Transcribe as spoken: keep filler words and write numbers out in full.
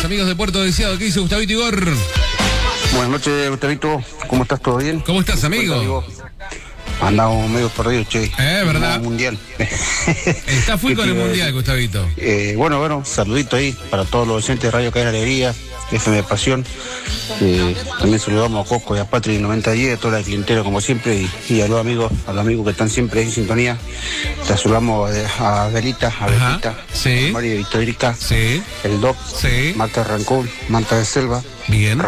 amigos de Puerto Deseado. ¿Qué dice Gustavito Igor? Buenas noches, Gustavito. ¿Cómo estás? ¿Todo bien? ¿Cómo estás, amigo? Andamos medio perdidos, che. Eh, ¿verdad? El mundial. Está full con el mundial, Gustavito. Eh, bueno, bueno, saludito ahí para todos los docentes de Radio Caer Alegría, F M Pasión. Eh, también saludamos a Coco y a Patri noventa diez, a toda la clientela como siempre, y, y a los amigos, a los amigos que están siempre en sintonía. Te saludamos a, a Belita, a Belita, sí. a María Victorica, sí. el Doc, sí. Marta Rancón, Manta de Selva. Bien.